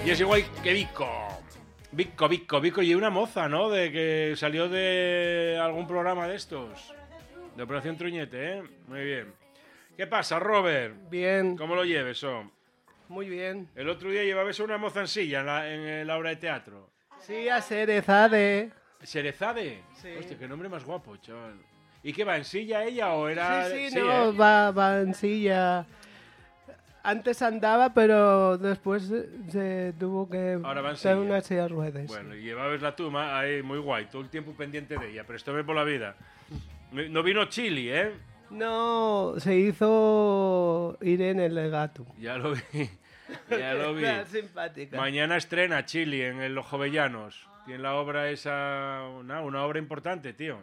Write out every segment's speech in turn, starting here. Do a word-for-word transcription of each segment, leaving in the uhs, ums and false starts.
Y es igual que Vico. Vico, Vico, Vico. Y una moza, ¿no? De que salió de algún programa de estos. De Operación Truñete, ¿eh? Muy bien. ¿Qué pasa, Robert? Bien. ¿Cómo lo lleves, oh? Muy bien. El otro día llevabas a una moza en silla en la, en la obra de teatro. Sí, a Cerezade. ¿Cerezade? Sí. Hostia, qué nombre más guapo, chaval. ¿Y qué va, en silla ella o era...? Sí, sí, sí, no, ¿eh? va, va en silla. Antes andaba, pero después se tuvo que Ahora va en dar silla. una silla de ruedas. Bueno, y llevabas la tuma ahí, muy guay, todo el tiempo pendiente de ella, pero esto ve por la vida. No vino Chili, ¿eh? No, se hizo Irene Legato. Ya lo vi, ya lo vi. Era simpática. Mañana estrena Chili en el Los Jovellanos. Tiene la obra esa, una, una obra importante, tío.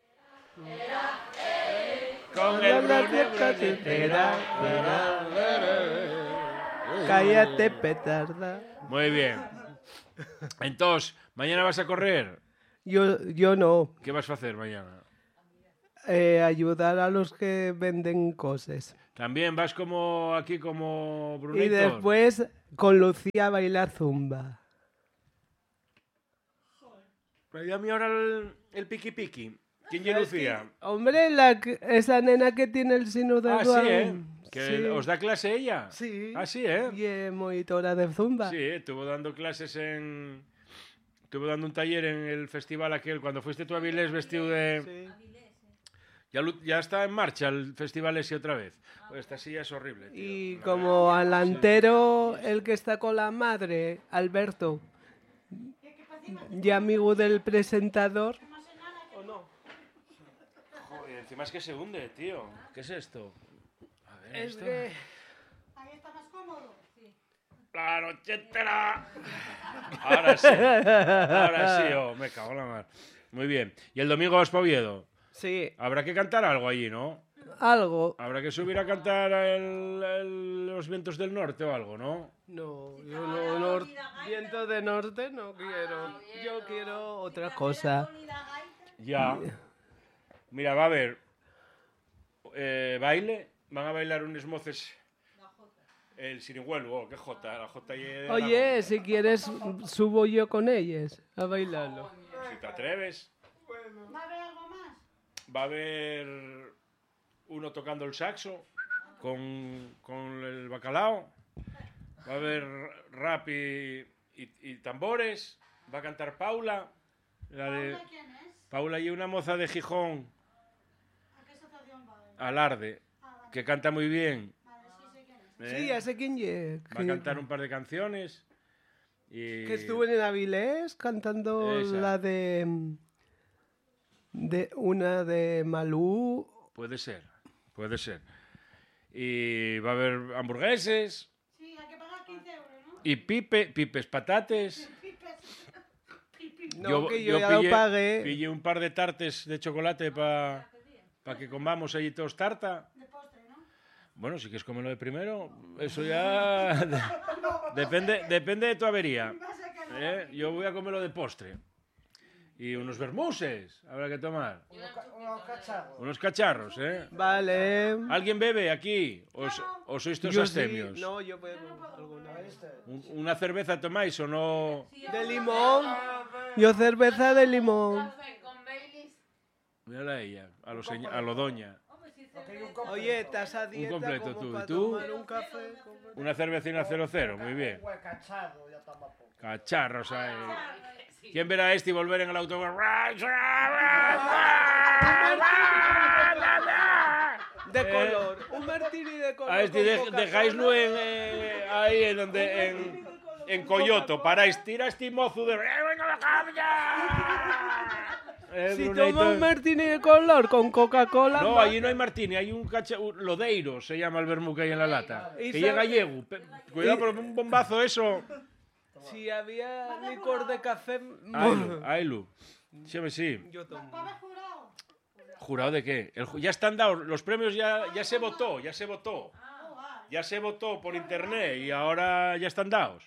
Con el Cállate, petarda. Muy bien. Entonces, ¿mañana vas a correr? Yo, yo no. ¿Qué vas a hacer mañana? Eh, ayudar a los que venden cosas. ¿También vas como aquí, como Brunito? Y después con Lucía a bailar zumba. Pero ya a mí ahora el, el piqui piqui. ¿Quién es Lucía? Hombre, la, que- esa nena que tiene el sino de Ah, sí, ¿eh? ¿Que Sí. os da clase ella? Sí. Ah, sí, ¿eh? Y es monitora de zumba. Sí, estuvo dando clases en... Estuvo dando un taller en el festival aquel, cuando fuiste tú a Avilés vestido de... Sí. Ya, lu- ya está en marcha el festival ese otra vez. Pues esta silla es horrible, tío. Y La como delantero, el que está con la madre, Alberto, y amigo del presentador. ¿O no? Joder, encima es que se hunde, tío. ¿Qué es esto? A ver, Es esto... que... Ahí está más cómodo. Sí. ¡La noche entera! Ahora sí. Ahora sí, oh, me cago en la mar. Muy bien. ¿Y el domingo vas pa' Oviedo? Sí, Habrá que cantar algo allí, ¿no? algo. Habrá que subir a cantar el- el- los vientos del norte o algo, ¿no? No, yo no, nor- viento de norte no quiero. Yo quiero otra cosa. Ya. Mira, va a haber eh, baile. Van a bailar unos moces. El sirihuelo, oh, qué jota. La jota y de Oye, Aragón. si quieres, subo yo con ellas a bailarlo. Si te atreves. ¿Va a haber algo más? Va a haber uno tocando el saxo con, con el bacalao. Va a haber rap y, y- y tambores. Va a cantar Paula. La de, ¿Paula quién es? Paula y una moza de Gijón, ¿A qué asociación va? Alarde, Ah, vale. que canta muy bien. Vale, sí sé quién es. ¿eh? Sí, ya sé quién es. Va a cantar un par de canciones. Y... Que estuvo en Avilés cantando Esa. la de... de una de Malú. Puede ser, puede ser. Y va a haber hamburgueses Sí, hay que pagar quince euros, ¿no? y pipe, pipes patates. Pipes. Pipis. No, que yo, ya lo pagué. Pillé un par de tartes de chocolate para que comamos allí todos tarta. De postre, ¿no? Bueno, si quieres comerlo de primero, eso ya de- depende, depende de tu avería. Va a ser que no. ¿eh? Yo voy a comerlo de postre. Y unos vermuses habrá que tomar. Unos cacharros, ¿eh? Vale. ¿Alguien bebe aquí? ¿O, s- o sois todos Yo sí. astemios? No, yo bebo alguna vez. Un- ¿Una cerveza tomáis o no? De limón. Yo cerveza de limón. Mírala a ella, a, lo señ- a lo doña. Oye, estás a dieta completo como tú, ¿y para tú? tomar un café. Como- Una cervecina cero cero, muy bien. Cacharros ahí. ¿Quién verá este y volver en el autobús? De Eh, color. Un martini de color. A este con de- Coca-Cola. dejáislo en, eh, ahí en donde en, en Coyoto. Paráis, tira este mozo de... Eh, Si Brunito. toma un martini de color con Coca-Cola. No, ma- allí no hay martini, hay un cacha... un Lodeiro, se llama el vermú que hay en la lata. Y Que sabe- llega gallego. Pe- Cuidado por un bombazo eso. Si había licor de café. Ailu, Ailu. Sí, hombre, sí. Yo tomo. ¿Va a haber jurado? ¿Jurado de qué? El ju- ya están dados, los premios ya, ya se votó, ya se votó. Oh, vale. Ya se votó por internet y ahora ya están dados.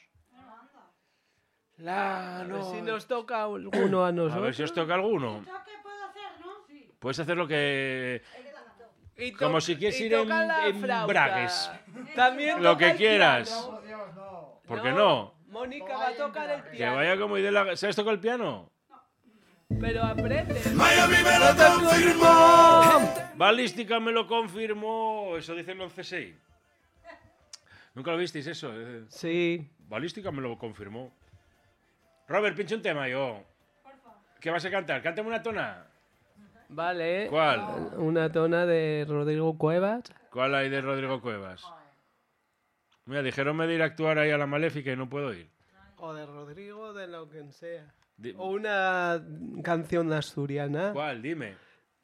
La, A ver no. si nos toca alguno a A nosotros. ver si os toca alguno. ¿Yo qué puedo hacer, no? Sí. Puedes hacer lo que... Y to- Como si quieres y ir en- toca la en flauta. bragues. También Lo toca que el quieras. piano. ¿Por qué no? Mónica va a tocar el Que piano. vaya como idea. ¿Sabes tocar el piano? Pero aprende. Miami me lo confirmó. Balística me lo confirmó. Eso dicen los C S I. ¿Nunca lo visteis eso? Eh, Sí. Balística me lo confirmó. Robert, pinche un tema yo. ¿Qué vas a cantar? Cántame una tona. Vale. ¿Cuál? Una tona de Rodrigo Cuevas. ¿Cuál hay de Rodrigo Cuevas? Mira, dijeronme de ir a actuar ahí a la Maléfica y no puedo ir. O de Rodrigo, de lo que sea. Di- O una canción asturiana. ¿Cuál? Dime.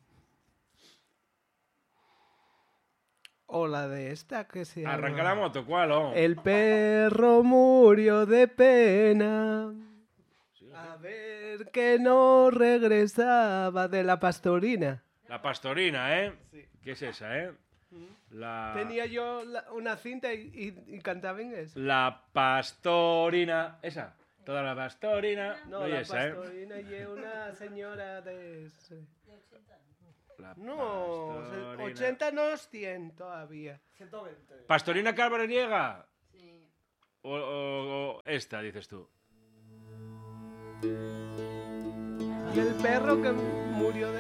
O la de esta que se llama... Arranca la moto, ¿cuál? Oh? El perro murió de pena. A ver que no regresaba de la pastorina. La pastorina, ¿eh? Sí. ¿Qué es esa, eh? La... Tenía yo la- una cinta y, y- y cantaba en eso. La pastorina. ¿Esa? Toda la pastorina. No, No, y la esa, ¿eh? pastorina y una señora de... ese- La No, pastorina. ochenta no es cien todavía. ¿Pastorina Cabreriega? Sí. O, o- o esta, dices tú. Y el perro que murió de